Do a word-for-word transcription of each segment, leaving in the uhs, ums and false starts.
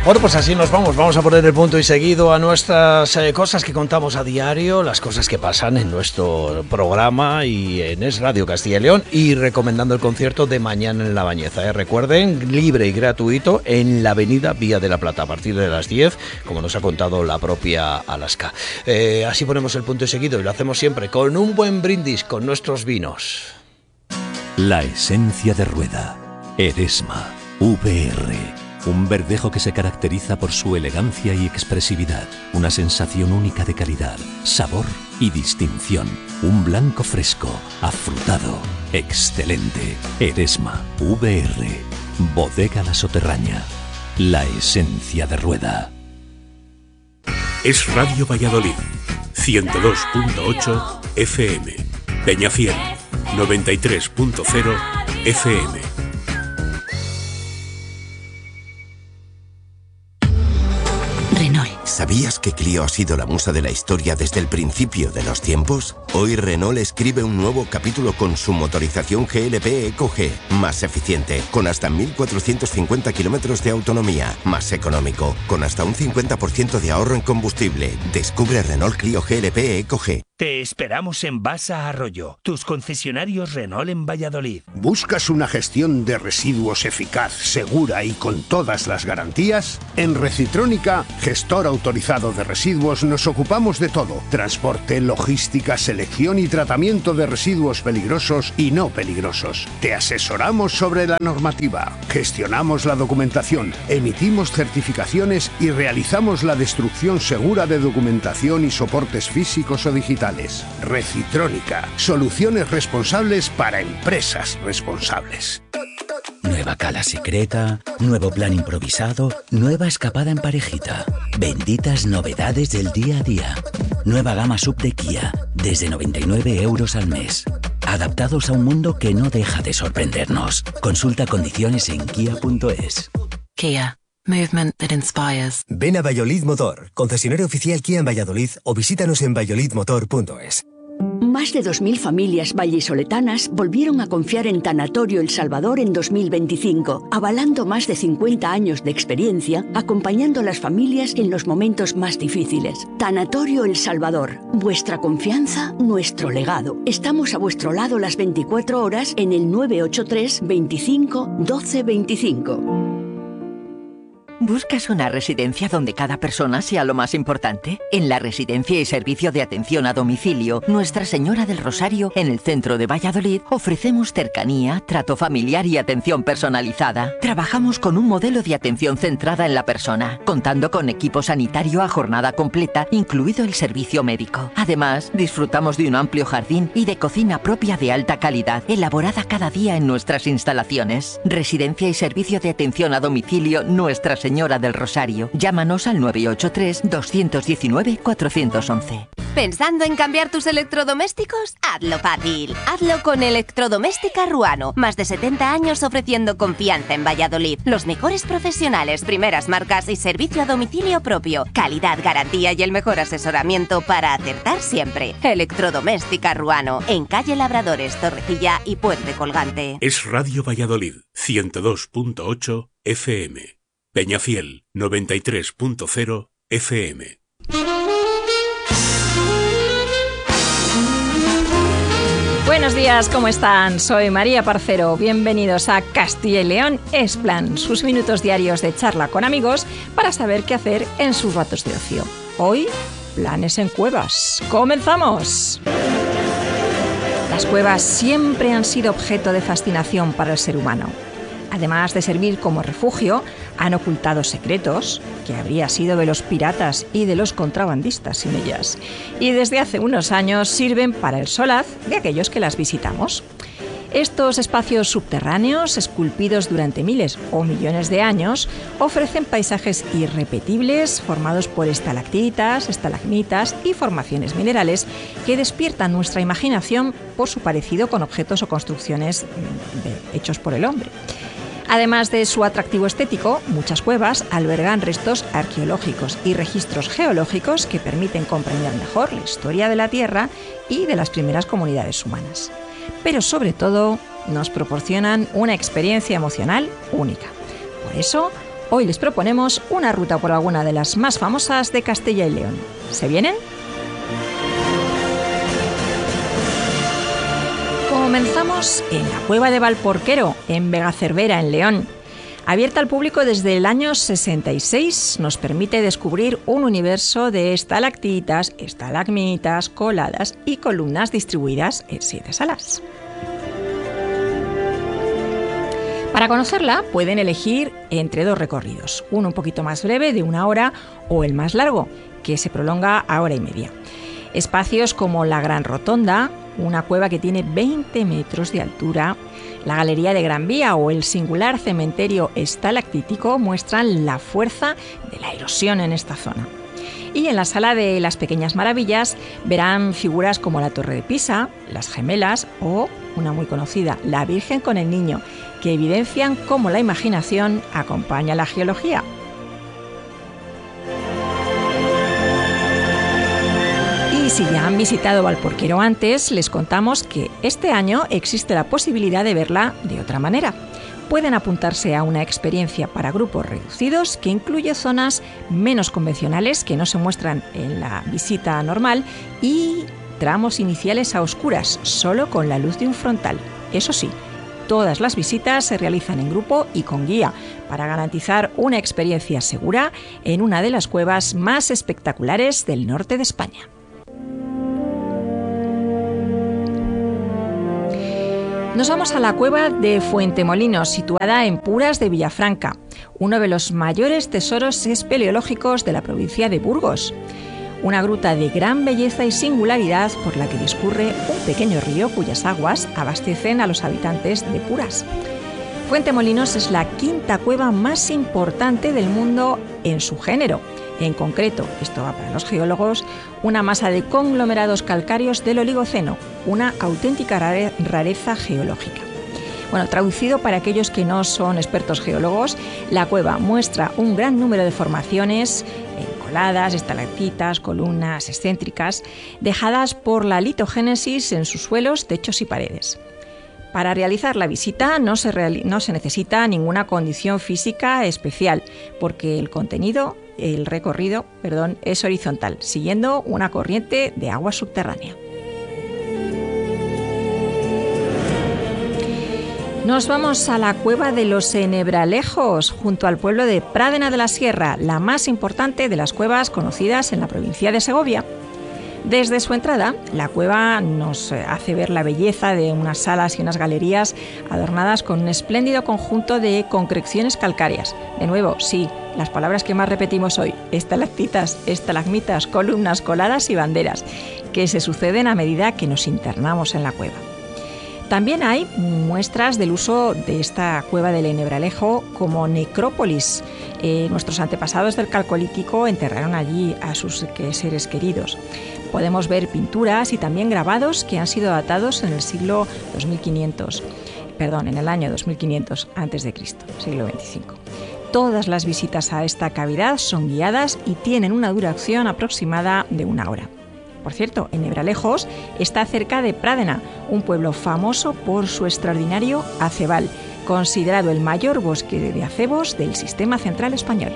Bueno, pues así nos vamos. Vamos a poner el punto y seguido a nuestras eh, cosas que contamos a diario, las cosas que pasan en nuestro programa y en Es Radio Castilla y León, y recomendando el concierto de mañana en La Bañeza. ¿eh? Recuerden, libre y gratuito en la avenida Vía de la Plata a partir de las diez, como nos ha contado la propia Alaska. Eh, así ponemos el punto y seguido y lo hacemos siempre con un buen brindis con nuestros vinos. La esencia de Rueda. Eresma. V R. Un verdejo que se caracteriza por su elegancia y expresividad. Una sensación única de calidad, sabor y distinción. Un blanco fresco, afrutado, excelente. Eresma. V R. Bodega La Soterraña. La esencia de Rueda. Es Radio Valladolid. ciento dos punto ocho F M. Peñafiel. noventa y tres punto cero F M. Renault. ¿Sabías que Clio ha sido la musa de la historia desde el principio de los tiempos? Hoy Renault escribe un nuevo capítulo con su motorización G L P Eco G, más eficiente, con hasta mil cuatrocientos cincuenta kilómetros de autonomía, más económico, con hasta un cincuenta por ciento de ahorro en combustible. Descubre Renault Clio G L P Eco G. Te esperamos en Basa Arroyo, tus concesionarios Renault en Valladolid. ¿Buscas una gestión de residuos eficaz, segura y con todas las garantías? En Recitrónica, gestor autorizado de residuos, nos ocupamos de todo: transporte, logística, selección y tratamiento de residuos peligrosos y no peligrosos. Te asesoramos sobre la normativa, gestionamos la documentación, emitimos certificaciones y realizamos la destrucción segura de documentación y soportes físicos o digitales. Recitrónica, soluciones responsables para empresas responsables. Nueva cala secreta, nuevo plan improvisado, nueva escapada en parejita. Benditas novedades del día a día. Nueva gama sub de Kia, desde noventa y nueve euros al mes. Adaptados a un mundo que no deja de sorprendernos. Consulta condiciones en kia punto es. Kia. Movement that inspires. Ven a Valladolid Motor, concesionario oficial Kia en Valladolid, o visítanos en valladolid motor punto es. Más de dos mil familias vallisoletanas volvieron a confiar en Tanatorio El Salvador en dos mil veinticinco, avalando más de cincuenta años de experiencia, acompañando a las familias en los momentos más difíciles. Tanatorio El Salvador, vuestra confianza, nuestro legado. Estamos a vuestro lado las veinticuatro horas en el nueve ocho tres, veinticinco, doce veinticinco. ¿Buscas una residencia donde cada persona sea lo más importante? En la Residencia y Servicio de Atención a Domicilio Nuestra Señora del Rosario, en el centro de Valladolid, ofrecemos cercanía, trato familiar y atención personalizada. Trabajamos con un modelo de atención centrada en la persona, contando con equipo sanitario a jornada completa, incluido el servicio médico. Además, disfrutamos de un amplio jardín y de cocina propia de alta calidad, elaborada cada día en nuestras instalaciones. Residencia y Servicio de Atención a Domicilio Nuestra Señora Señora del Rosario. Llámanos al nueve ocho tres, dos uno nueve, cuatro uno uno. ¿Pensando en cambiar tus electrodomésticos? Hazlo fácil. Hazlo con Electrodoméstica Ruano. Más de setenta años ofreciendo confianza en Valladolid. Los mejores profesionales, primeras marcas y servicio a domicilio propio. Calidad, garantía y el mejor asesoramiento para acertar siempre. Electrodoméstica Ruano. En calle Labradores, Torrecilla y Puente Colgante. Es Radio Valladolid, ciento dos punto ocho F M. Peñafiel, noventa y tres punto cero F M. Buenos días, ¿cómo están? Soy María Parcero. Bienvenidos a Castilla y León Es Plan, sus minutos diarios de charla con amigos para saber qué hacer en sus ratos de ocio. Hoy, planes en cuevas. ¡Comenzamos! Las cuevas siempre han sido objeto de fascinación para el ser humano. Además de servir como refugio, han ocultado secretos, que habría sido de los piratas y de los contrabandistas sin ellas. Y desde hace unos años sirven para el solaz de aquellos que las visitamos. Estos espacios subterráneos, esculpidos durante miles o millones de años, ofrecen paisajes irrepetibles formados por estalactitas, estalagmitas y formaciones minerales que despiertan nuestra imaginación por su parecido con objetos o construcciones de, hechos por el hombre. Además de su atractivo estético, muchas cuevas albergan restos arqueológicos y registros geológicos que permiten comprender mejor la historia de la Tierra y de las primeras comunidades humanas. Pero sobre todo, nos proporcionan una experiencia emocional única. Por eso, Hoy les proponemos una ruta por alguna de las más famosas de Castilla y León. ¿Se vienen? Comenzamos en la Cueva de Valporquero, en Vegacervera, en León. Abierta al público desde el año sesenta y seis, nos permite descubrir un universo de estalactitas, estalagmitas, coladas y columnas distribuidas en siete salas. Para conocerla pueden elegir entre dos recorridos, uno un poquito más breve de una hora o el más largo, que se prolonga a hora y media. Espacios como la Gran Rotonda, una cueva que tiene veinte metros de altura, la Galería de Gran Vía o el singular cementerio estalactítico muestran la fuerza de la erosión en esta zona. Y en la Sala de las Pequeñas Maravillas verán figuras como la Torre de Pisa, las Gemelas o, una muy conocida, la Virgen con el Niño, que evidencian cómo la imaginación acompaña la geología. Y si ya han visitado Valporquero antes, les contamos que este año existe la posibilidad de verla de otra manera. Pueden apuntarse a una experiencia para grupos reducidos que incluye zonas menos convencionales que no se muestran en la visita normal y tramos iniciales a oscuras, solo con la luz de un frontal. Eso sí, todas las visitas se realizan en grupo y con guía para garantizar una experiencia segura en una de las cuevas más espectaculares del norte de España. Nos vamos a la cueva de Fuentemolinos, situada en Puras de Villafranca, uno de los mayores tesoros espeleológicos de la provincia de Burgos. Una gruta de gran belleza y singularidad por la que discurre un pequeño río cuyas aguas abastecen a los habitantes de Puras. Fuentemolinos es la quinta cueva más importante del mundo en su género. En concreto, esto va para los geólogos, una masa de conglomerados calcáreos del Oligoceno, una auténtica rare- rareza geológica. Bueno, traducido para aquellos que no son expertos geólogos, la cueva muestra un gran número de formaciones, en coladas, estalactitas, columnas excéntricas, dejadas por la litogénesis en sus suelos, techos y paredes. Para realizar la visita no se, reali- no se necesita ninguna condición física especial, porque el contenido, el recorrido, perdón, es horizontal, siguiendo una corriente de agua subterránea. Nos vamos a la cueva de los Enebralejos, junto al pueblo de Pradena de la Sierra, la más importante de las cuevas conocidas en la provincia de Segovia. Desde su entrada, la cueva nos hace ver la belleza de unas salas y unas galerías adornadas con un espléndido conjunto de concreciones calcáreas. De nuevo, sí, las palabras que más repetimos hoy, estalactitas, estalagmitas, columnas, coladas y banderas, que se suceden a medida que nos internamos en la cueva. También hay muestras del uso de esta cueva del Enebralejo como necrópolis. Eh, nuestros antepasados del Calcolítico enterraron allí a sus seres queridos. Podemos ver pinturas y también grabados que han sido datados en el siglo dos mil quinientos, perdón, en el año dos mil quinientos antes de Cristo, siglo veinticinco. Todas las visitas a esta cavidad son guiadas y tienen una duración aproximada de una hora. Por cierto, Enebralejos está cerca de Pradena, un pueblo famoso por su extraordinario acebal, considerado el mayor bosque de acebos del sistema central español.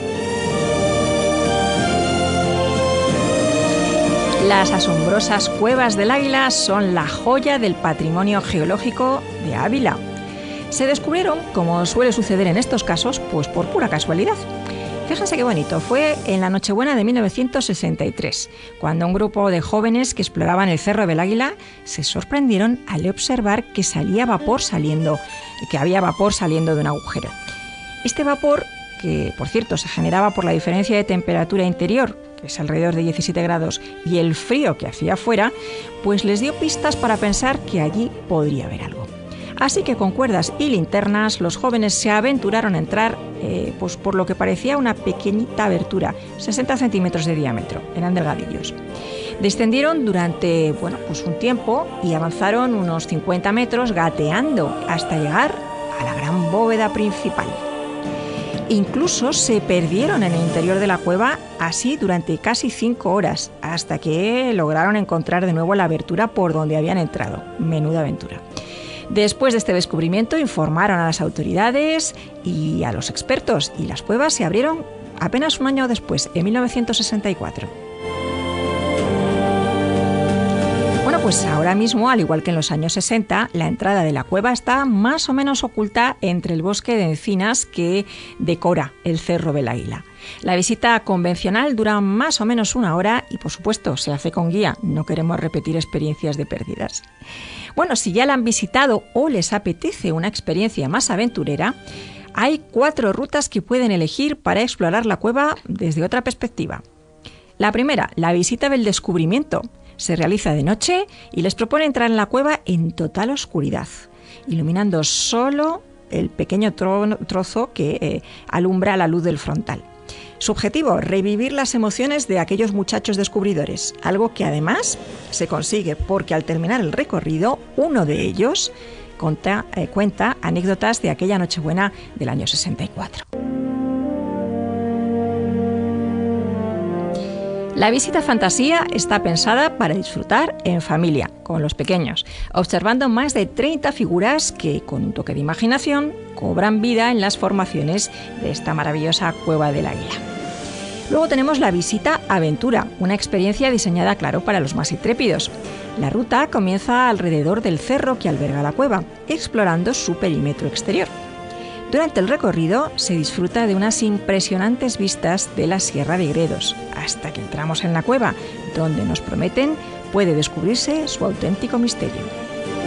Las asombrosas cuevas del Águila son la joya del patrimonio geológico de Ávila. Se descubrieron, como suele suceder en estos casos, pues por pura casualidad. Fíjense qué bonito, fue en la Nochebuena de mil novecientos sesenta y tres, cuando un grupo de jóvenes que exploraban el Cerro del Águila se sorprendieron al observar que salía vapor saliendo, que había vapor saliendo de un agujero. Este vapor, que por cierto se generaba por la diferencia de temperatura interior, que es alrededor de diecisiete grados, y el frío que hacía afuera, pues les dio pistas para pensar que allí podría haber algo. Así que con cuerdas y linternas los jóvenes se aventuraron a entrar eh, pues por lo que parecía una pequeñita abertura, sesenta centímetros de diámetro, eran delgadillos. Descendieron durante bueno, pues un tiempo y avanzaron unos cincuenta metros gateando hasta llegar a la gran bóveda principal. Incluso se perdieron en el interior de la cueva así durante casi cinco horas, hasta que lograron encontrar de nuevo la abertura por donde habían entrado. Menuda aventura. Después de este descubrimiento informaron a las autoridades y a los expertos, y las cuevas se abrieron apenas un año después, en mil novecientos sesenta y cuatro. Bueno, pues ahora mismo, al igual que en los años sesenta, la entrada de la cueva está más o menos oculta entre el bosque de encinas que decora el Cerro del Águila. La visita convencional dura más o menos una hora y, por supuesto, se hace con guía. No queremos repetir experiencias de pérdidas. Bueno, si ya la han visitado o les apetece una experiencia más aventurera, hay cuatro rutas que pueden elegir para explorar la cueva desde otra perspectiva. La primera, la visita del descubrimiento. Se realiza de noche y les propone entrar en la cueva en total oscuridad, iluminando solo el pequeño tro- trozo que eh, alumbra la luz del frontal. Su objetivo, revivir las emociones de aquellos muchachos descubridores, algo que además se consigue porque al terminar el recorrido, uno de ellos cuenta, eh, cuenta anécdotas de aquella Nochebuena del año sesenta y cuatro. La visita fantasía está pensada para disfrutar en familia, con los pequeños, observando más de treinta figuras que, con un toque de imaginación, cobran vida en las formaciones de esta maravillosa Cueva del Águila. Luego tenemos la visita aventura, una experiencia diseñada, claro, para los más intrépidos. La ruta comienza alrededor del cerro que alberga la cueva, explorando su perímetro exterior. Durante el recorrido se disfruta de unas impresionantes vistas de la Sierra de Gredos, hasta que entramos en la cueva, donde nos prometen puede descubrirse su auténtico misterio.